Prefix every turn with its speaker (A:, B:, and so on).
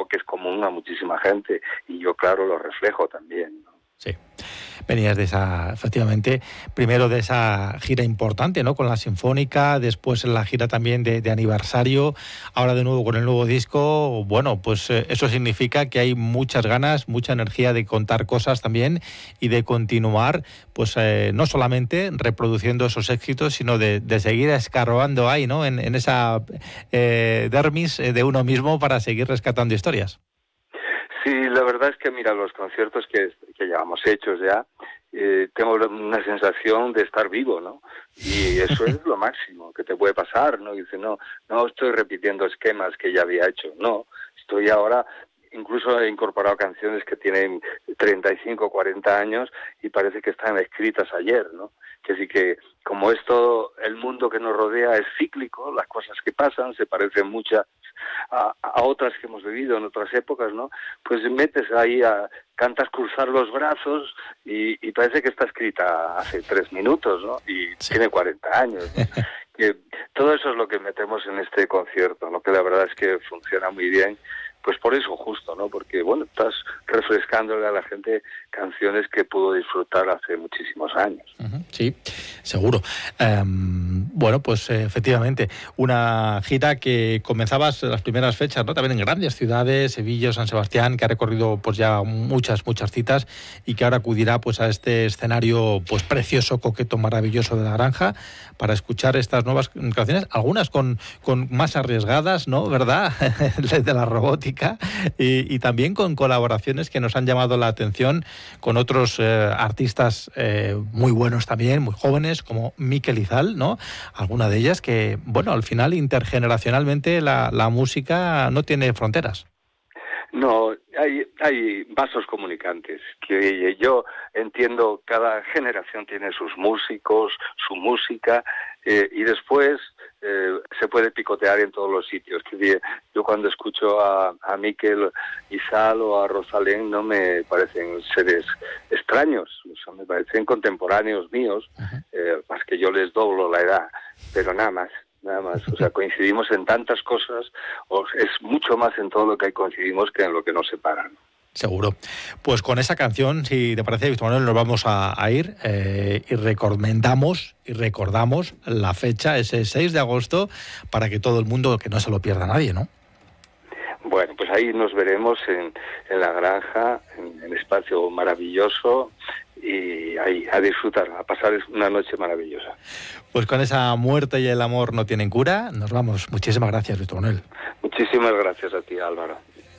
A: que es común a muchísima gente, y yo, claro, lo reflejo también, ¿no?
B: Sí. Venías de esa, efectivamente, primero de esa gira importante, ¿no? Con la Sinfónica, después en la gira también de aniversario, ahora de nuevo con el nuevo disco. Bueno, pues eso significa que hay muchas ganas, mucha energía de contar cosas también y de continuar, pues no solamente reproduciendo esos éxitos, sino de seguir escarbando ahí, ¿no? En esa dermis de uno mismo para seguir rescatando historias.
A: Sí, la verdad es que, mira, los conciertos que llevamos hechos ya, tengo una sensación de estar vivo, ¿no? Y eso es lo máximo que te puede pasar, ¿no? Y dice, no estoy repitiendo esquemas que ya había hecho, no, estoy ahora, incluso he incorporado canciones que tienen 35, 40 años y parece que están escritas ayer, ¿no? Que sí que, como esto, el mundo que nos rodea es cíclico, las cosas que pasan se parecen mucho a otras que hemos vivido en otras épocas, ¿no? Pues metes ahí, cantas cruzar los brazos y parece que está escrita hace 3 minutos, ¿no? Y sí, tiene 40 años, ¿no? Que todo eso es lo que metemos en este concierto, ¿no? Que la verdad es que funciona muy bien. Pues por eso justo, ¿no? Porque, bueno, estás refrescándole a la gente canciones que pudo disfrutar hace muchísimos años.
B: Sí, seguro. Bueno, pues efectivamente, una gira que comenzabas las primeras fechas, ¿no? También en grandes ciudades, Sevilla, San Sebastián, que ha recorrido pues ya muchas citas y que ahora acudirá pues a este escenario pues precioso, coqueto, maravilloso de La Granja para escuchar estas nuevas canciones, algunas con más arriesgadas, ¿no? ¿Verdad? De la robótica y también con colaboraciones que nos han llamado la atención con otros artistas muy buenos también, muy jóvenes, como Mikel Izal, ¿no? Alguna de ellas que, bueno, al final intergeneracionalmente la música no tiene fronteras.
A: No, hay vasos comunicantes, que yo entiendo, cada generación tiene sus músicos, su música, y después se puede picotear en todos los sitios. Yo cuando escucho a Mikel Izal o a Rosalén no me parecen seres extraños, o sea, me parecen contemporáneos míos, más que yo les doblo la edad, pero nada más. O sea, coincidimos en tantas cosas, es mucho más en todo lo que coincidimos que en lo que nos separa, ¿no?
B: Seguro. Pues con esa canción, si te parece, Víctor Manuel, nos vamos a ir y recomendamos y recordamos la fecha, ese 6 de agosto, para que todo el mundo, que no se lo pierda nadie, ¿no?
A: Bueno, pues ahí nos veremos en La Granja, en el espacio maravilloso, y ahí a disfrutar, a pasar una noche maravillosa.
B: Pues con esa muerte y el amor no tienen cura, nos vamos. Muchísimas gracias, Víctor Manuel.
A: Muchísimas gracias a ti, Álvaro.